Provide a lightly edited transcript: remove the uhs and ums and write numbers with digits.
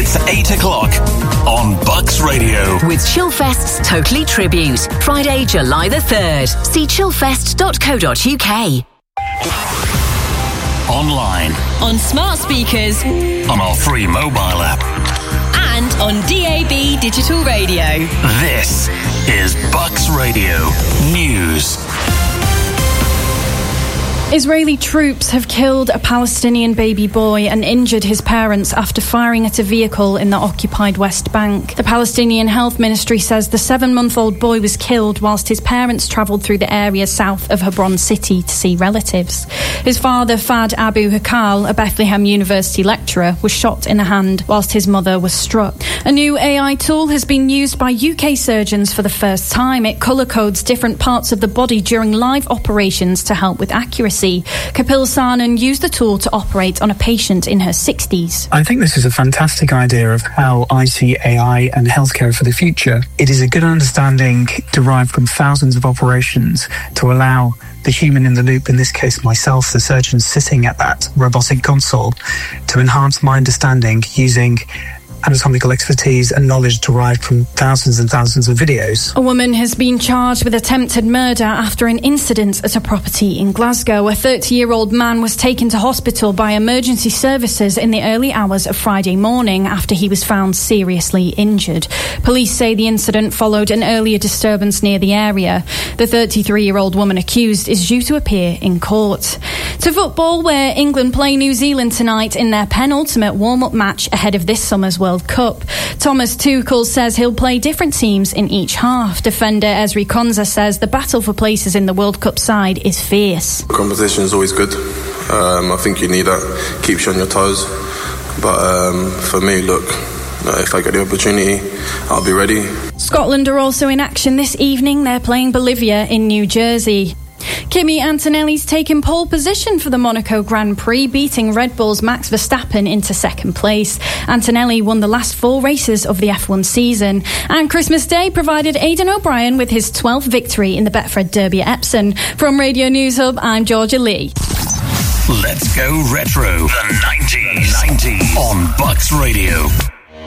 Weekdays, 8 o'clock on Bucks Radio. With Chillfest's Totally Tribute. Friday, July the 3rd. See chillfest.co.uk. Online. On smart speakers. On our free mobile app. And on DAB Digital Radio. This is Bucks Radio News. Israeli troops have killed a Palestinian baby boy and injured his parents after firing at a vehicle in the occupied West Bank. The Palestinian Health Ministry says the 7-month-old boy was killed whilst his parents travelled through the area south of Hebron city to see relatives. His father, Fad Abu Hakal, a Bethlehem University lecturer, was shot in the hand whilst his mother was struck. A new AI tool has been used by UK surgeons for the first time. It colour codes different parts of the body during live operations to help with accuracy. Kapil Sanan used the tool to operate on a patient in her 60s. I think this is a fantastic idea of how I see AI and healthcare for the future. It is a good understanding derived from thousands of operations to allow the human in the loop, in this case myself, the surgeon sitting at that robotic console, to enhance my understanding using anatomical expertise and knowledge derived from thousands and thousands of videos. A woman has been charged with attempted murder after an incident at a property in Glasgow. A 30-year-old man was taken to hospital by emergency services in the early hours of Friday morning after he was found seriously injured. Police say the incident followed an earlier disturbance near the area. The 33-year-old woman accused is due to appear in court. To football, where England play New Zealand tonight in their penultimate warm-up match ahead of this summer's World Cup. Thomas Tuchel says he'll play different teams in each half. Defender Ezri Konsa says the battle for places in the World Cup side is fierce. Competition is always good. I think you need that. Keeps you on your toes. But for me, look, if I get the opportunity, I'll be ready. Scotland are also in action this evening. They're playing Bolivia in New Jersey. Kimi Antonelli's taken pole position for the Monaco Grand Prix, beating Red Bull's Max Verstappen into second place. Antonelli won the last 4 races of the F1 season. And Christmas Day provided Aidan O'Brien with his 12th victory in the Betfred Derby at Epsom. From Radio News Hub, I'm Georgia Lee. Let's go retro. The 90s on Bucks Radio.